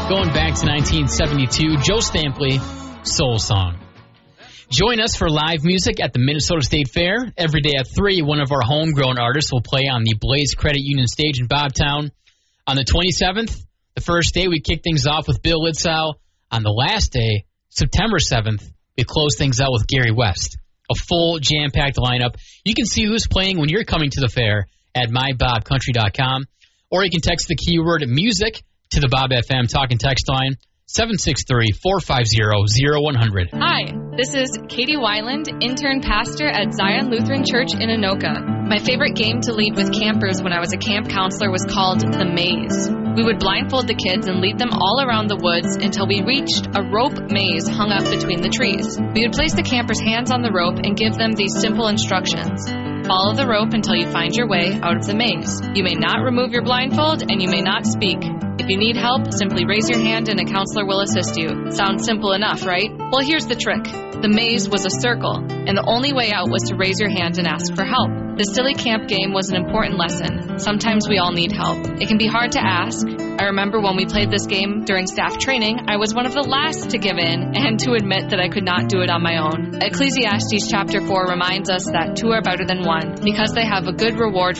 Going back to 1972, Joe Stampley, Soul Song. Join us for live music at the Minnesota State Fair. Every day at 3, one of our homegrown artists will play on the Blaze Credit Union stage in Bobtown. On the 27th, the first day, we kick things off with Bill Litzow. On the last day, September 7th, we close things out with Gary West. A full, jam-packed lineup. You can see who's playing when you're coming to the fair at mybobcountry.com. Or you can text the keyword music to the Bob FM talk and text line, 763-450-0100. Hi, this is Katie Weiland, intern pastor at Zion Lutheran Church in Anoka. My favorite game to lead with campers when I was a camp counselor was called The Maze. We would blindfold the kids and lead them all around the woods until we reached a rope maze hung up between the trees. We would place the campers' hands on the rope and give them these simple instructions. Follow the rope until you find your way out of the maze. You may not remove your blindfold and you may not speak. If you need help, simply raise your hand and a counselor will assist you. Sounds simple enough, right? Well, here's the trick. The maze was a circle, and the only way out was to raise your hand and ask for help. This silly camp game was an important lesson. Sometimes we all need help. It can be hard to ask. I remember when we played this game during staff training, I was one of the last to give in and to admit that I could not do it on my own. Ecclesiastes chapter 4 reminds us that 2 are better than 1 because they have a good reward